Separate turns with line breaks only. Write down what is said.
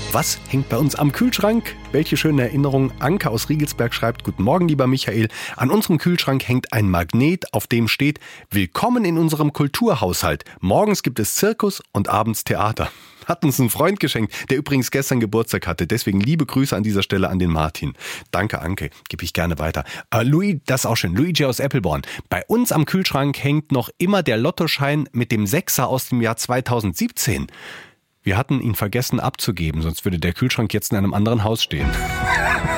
Was hängt bei uns am Kühlschrank? Welche schöne Erinnerung. Anke aus Riegelsberg schreibt: Guten Morgen, lieber Michael. An unserem Kühlschrank hängt ein Magnet, auf dem steht: Willkommen in unserem Kulturhaushalt. Morgens gibt es Zirkus und abends Theater. Hat uns ein Freund geschenkt, der übrigens gestern Geburtstag hatte. Deswegen liebe Grüße an dieser Stelle an den Martin. Danke, Anke. Gebe ich gerne weiter. Louis, das ist auch schön. Luigi aus Eppelborn. Bei uns am Kühlschrank hängt noch immer der Lottoschein mit dem Sechser aus dem Jahr 2017. Wir hatten ihn vergessen abzugeben, sonst würde der Kühlschrank jetzt in einem anderen Haus stehen.